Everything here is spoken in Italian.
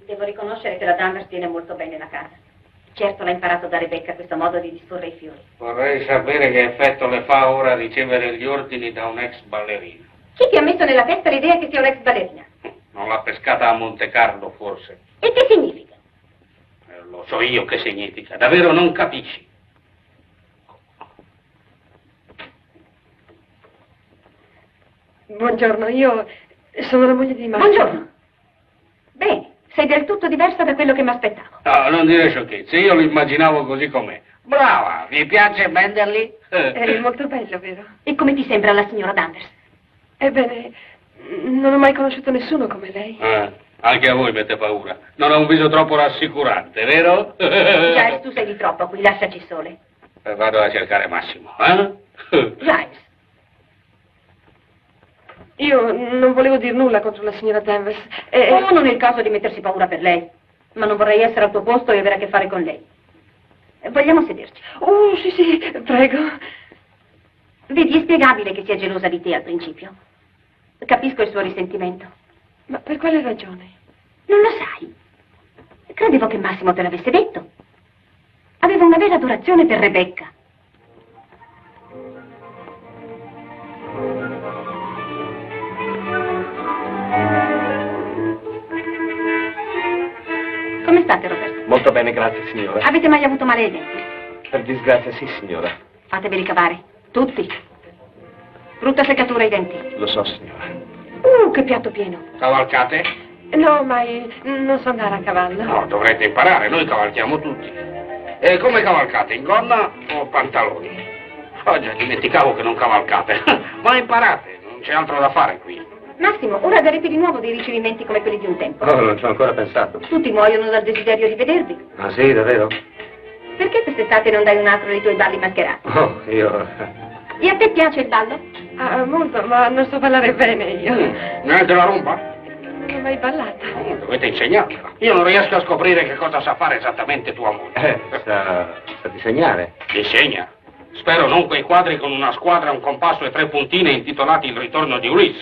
Devo riconoscere che la Danvers tiene molto bene la casa. Certo l'ha imparato da Rebecca questo modo di disporre i fiori. Vorrei sapere che effetto le fa ora ricevere gli ordini da un'ex ballerina. Chi ti ha messo nella testa l'idea che sia un'ex ballerina? Non l'ha pescata a Monte Carlo, forse. E che significa? Lo so io che significa. Davvero non capisci. Buongiorno, io sono la moglie di Marco. Buongiorno. Bene, sei del tutto diversa da quello che mi aspettavo. No, non dire sciocchezze, io lo immaginavo così com'è. Brava, vi piace Benderly? È molto bello, vero? E come ti sembra la signora Danvers? Ebbene, non ho mai conosciuto nessuno come lei. Anche a voi mette paura. Non ha un viso troppo rassicurante, vero? Giles, tu sei di troppo qui, lasciaci sole. Vado a cercare Massimo, eh? Giles. Io non volevo dir nulla contro la signora Danvers. Oh, non è il caso di mettersi paura per lei. Ma non vorrei essere al tuo posto e avere a che fare con lei. Vogliamo sederci? Oh, sì, prego. Vedi, è spiegabile che sia gelosa di te al principio. Capisco il suo risentimento. Ma per quale ragione? Non lo sai. Credevo che Massimo te l'avesse detto. Aveva una vera adorazione per Rebecca. Come state, Roberto? Molto bene, grazie, signora. Avete mai avuto male ai denti? Per disgrazia, sì, signora. Fatevi ricavare. Tutti. Brutta seccatura ai denti. Lo so, signora. Che piatto pieno. Cavalcate? No, mai. Non so andare a cavallo. No, dovrete imparare, noi cavalchiamo tutti. E come cavalcate, in gonna o pantaloni? Oh, già, dimenticavo che non cavalcate. Ma imparate, non c'è altro da fare qui. Massimo, ora darete di nuovo dei ricevimenti come quelli di un tempo. Oh, non ci ho ancora pensato. Tutti muoiono dal desiderio di vedervi. Ah, sì, davvero? Perché quest'estate non dai un altro dei tuoi balli mascherati? Oh, io... E a te piace il ballo? Ah, molto, ma non so ballare bene io. Neanche la rumba? Non ho mai ballata. Dovete insegnarmela. Io non riesco a scoprire che cosa sa fare esattamente tua moglie. Sa disegnare. Disegna. Spero non quei quadri con una squadra, un compasso e 3 puntine intitolati Il ritorno di Ulisse.